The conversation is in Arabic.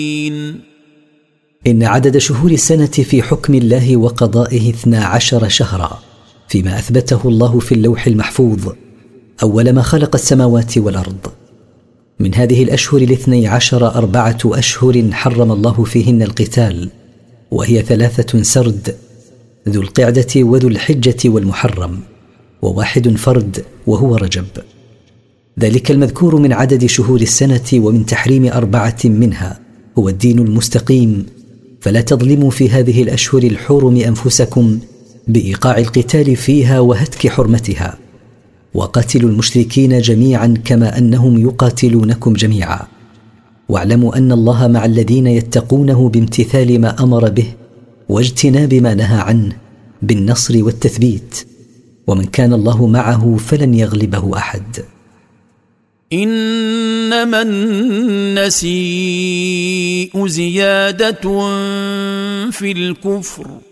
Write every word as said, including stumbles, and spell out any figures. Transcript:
إن عدد شهور السنة في حكم الله وقضائه اثنا عشر شهرا فيما أثبته الله في اللوح المحفوظ أول ما خلق السماوات والأرض. من هذه الأشهر الاثني عشر أربعة أشهر حرم الله فيهن القتال، وهي ثلاثة سرد: ذو القعدة وذو الحجة والمحرم، وواحد فرد وهو رجب. ذلك المذكور من عدد شهور السنة ومن تحريم أربعة منها هو الدين المستقيم، فلا تظلموا في هذه الأشهر الحرم أنفسكم بإيقاع القتال فيها وهتك حرمتها، وقاتلوا المشركين جميعا كما أنهم يقاتلونكم جميعا، واعلموا أن الله مع الذين يتقونه بامتثال ما أمر به واجتناب ما نهى عنه بالنصر والتثبيت، ومن كان الله معه فلن يغلبه أحد. إنما النسيء زيادة في الكفر